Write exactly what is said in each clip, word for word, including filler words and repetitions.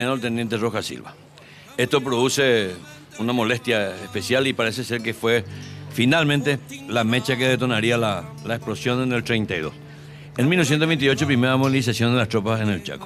el teniente Rojas Silva. Esto produce una molestia especial y parece ser que fue finalmente la mecha que detonaría la, la explosión en el treinta y dos. En mil novecientos veintiocho, primera movilización de las tropas en el Chaco.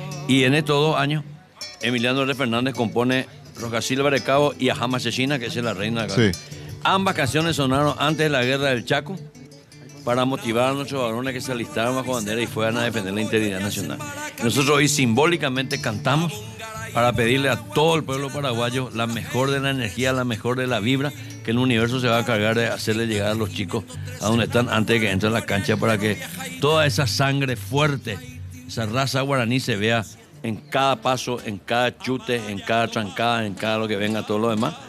Y en estos dos años, Emiliano R. Fernández compone Rojas Silva de Cabo y Ajama Asesina, que es la reina de acá. Sí. Ambas canciones sonaron antes de la guerra del Chaco para motivar a nuestros varones que se alistaran bajo bandera y fueran a defender la integridad nacional. Nosotros hoy simbólicamente cantamos para pedirle a todo el pueblo paraguayo la mejor de la energía, la mejor de la vibra, que el universo se va a cargar de hacerle llegar a los chicos a donde están antes de que entren a la cancha, para que toda esa sangre fuerte, esa raza guaraní se vea en cada paso, en cada chute, en cada trancada, en cada lo que venga, todo lo demás.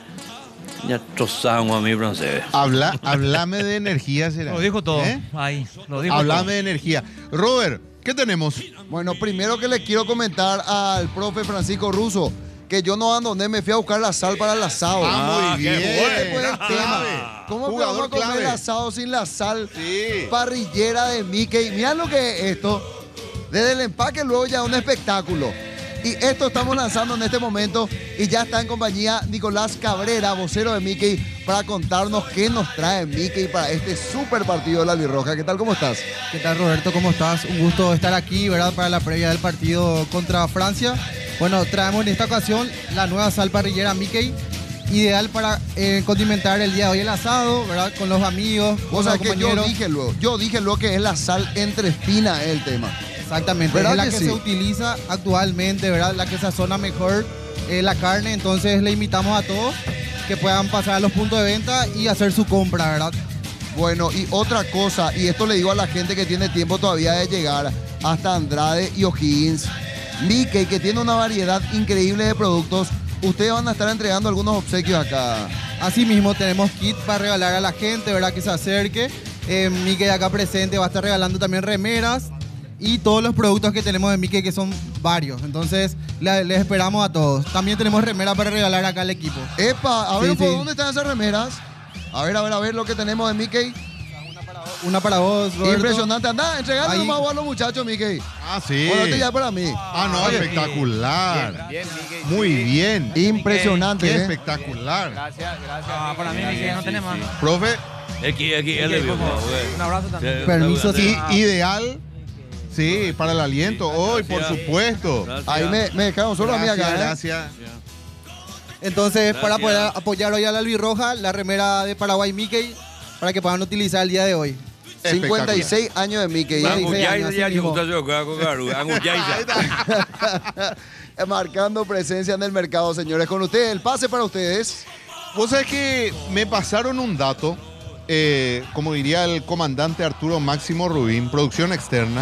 Ya trozamos a mi francés. Habla, hablame de energía, será. Lo dijo todo. ¿Eh? Ahí, lo dijo Hablame todo. de energía. Robert, ¿qué tenemos? Bueno, primero que le quiero comentar al profe Francisco Russo que yo no abandoné, me fui a buscar la sal para el asado. Ah, muy bien. Este fue el tema. Clave. ¿Cómo que Jugador vamos a comer clave. el asado sin la sal Sí. parrillera de Mickey? Mirá lo que es esto. Desde el empaque luego ya un espectáculo. Y esto estamos lanzando en este momento y ya está en compañía Nicolás Cabrera, vocero de Mickey, para contarnos qué nos trae Mickey para este super partido de la Albirroja. ¿Qué tal? ¿Cómo estás? ¿Qué tal, Roberto? ¿Cómo estás? Un gusto estar aquí, ¿verdad? Para la previa del partido contra Francia. Bueno, traemos en esta ocasión la nueva sal parrillera Mickey, ideal para eh, condimentar el día de hoy el asado, ¿verdad? Con los amigos, O con sea los que yo compañeros. dije luego, yo dije luego que es la sal entre espinas el tema. Exactamente, ¿Verdad es la que que, sí? se utiliza actualmente, ¿verdad? La que sazona mejor eh, la carne. Entonces le invitamos a todos que puedan pasar a los puntos de venta y hacer su compra, ¿verdad? Bueno, y otra cosa, y esto le digo a la gente que tiene tiempo todavía de llegar hasta Andrade y O'Higgins, Mickey, que tiene una variedad increíble de productos, ustedes van a estar entregando algunos obsequios acá. Asimismo, tenemos kit para regalar a la gente, ¿verdad? Que se acerque. Eh, Mickey acá presente va a estar regalando también remeras y todos los productos que tenemos de Mickey, que son varios. Entonces, le- les esperamos a todos. También tenemos remeras para regalar acá al equipo. Epa, a ver, Sí, ¿por sí. dónde están esas remeras? A ver, a ver, a ver lo que tenemos de Mickey. Una para vos, Roberto. Impresionante. Anda, entregando Ahí. nomás vos a los muchachos, Mickey. Ah, sí. Bueno, este ya es para mí. Ah, no, Oye, espectacular. Bien, Mickey. Muy bien. Impresionante, Qué ¿eh? espectacular. Gracias, gracias. Ah, para mí, Mickey, no tenemos. Profe, Aquí, aquí, él le vio, güey. Un abrazo también. Permiso, y sí. ideal, sí, para el aliento. Hoy, por Gracias. supuesto. Gracias. Ahí me, me dejaron solo a mí Gracias, acá, ¿eh? gracias. Entonces, para Gracias. poder apoyar hoy a la Albirroja, la remera de Paraguay Mickey, para que puedan utilizar el día de hoy. cincuenta y seis años de Mickey. Vamos. ¿eh? Angustiáis, Así ya que mismo. usted se juega con Garu, angustiáis ya. Marcando presencia en el mercado, señores. Con ustedes, el pase para ustedes. Vos sabés que me pasaron un dato, eh, como diría el comandante Arturo Máximo Rubín, producción externa,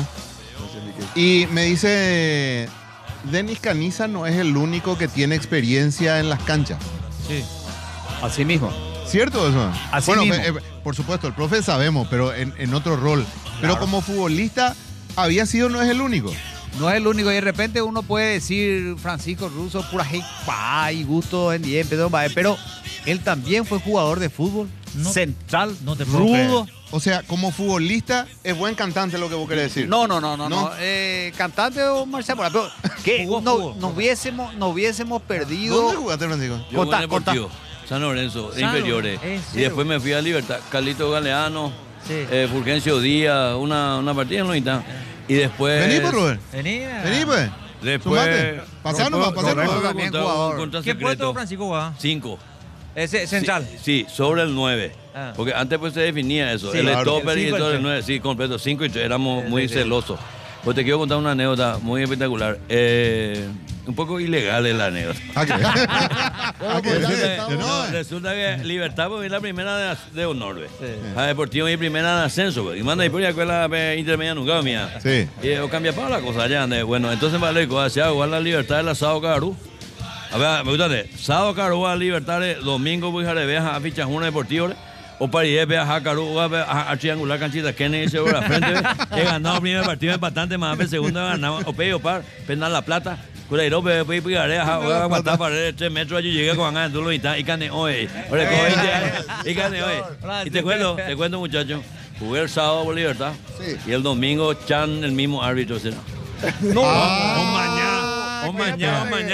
y me dice, Denis Caniza no es el único que tiene experiencia en las canchas. Sí. Así mismo. ¿Cierto eso? Así bueno, mismo. eh, eh, por supuesto, el profe sabemos, pero en, en otro rol. Pero Claro. como futbolista, había sido, no es el único. No es el único, y de repente uno puede decir Francisco Russo, pura gente, pa, y gusto en bien, pero pero él también fue jugador de fútbol, No- central, no te puedo creer. rudo. O sea, como futbolista, es buen cantante lo que vos querés decir. No, no, no, no, ¿No? no. Eh, cantante o Marcial Morales, pero que Jugó, no, jugó. nos hubiésemos, nos hubiésemos perdido. ¿Dónde jugaste, Francisco? Yo Contá, jugué en Deportivo, San Lorenzo, de San inferiores. Lorenzo, ¿en Y serio? después me fui a Libertad, Carlito Galeano, Sí. eh, Fulgencio Díaz, una, una partida en Loitá. Y después... Vení, pues, Rubén. Vení. Vení, pues. Después... Sumate. Pasá nomás, pasá Roberto nomás. también contra- jugador. contra ¿Qué puesto secreto. Francisco jugaba? Cinco. Ese, central. Sí, sí, sobre el nueve. Ah. Porque antes pues se definía eso. Sí, el claro. stopper El y cinco, todo el el nueve. Sí, completo. Cinco y tres. Éramos Sí, muy sí, sí. celosos. Pues te quiero contar una anécdota muy espectacular. Eh, un poco ilegal es la anécdota. Ah, ¿qué? Ah, ¿qué? pues, ya que Eh, estamos- no, No, resulta que Libertad pues, es la primera de, de honor, ¿ve? Sí. A Deportivo es primera de ascenso, ¿ve? Y manda y por ahí con la pe, intermedia nunca mía. Sí. Y o cambia para la cosa allá. ¿no? Bueno, entonces vale, se igual la Libertad del asado Carú. A ver, me gusta, sábado Carú a Libertad, domingo voy a ver a fichas una deportivo. O para ir a a Carú, a a triangular canchita, Kennedy se la frente. ¿ve? He ganado el primer partido empatante, más el segundo he ganado. O pe, o par, penal la plata. Culeiro, pe, pe, pigaré, a aguantar para tres metros, yo llegué con ganas, tú lo y cane, oye. Oye, y cane, oye. Y te cuento, te cuento, muchacho. Jugué el sábado por Libertad. Sí. Y el domingo, Chan, el mismo árbitro, será. No. O mañana, O que era mañana, para- mañana.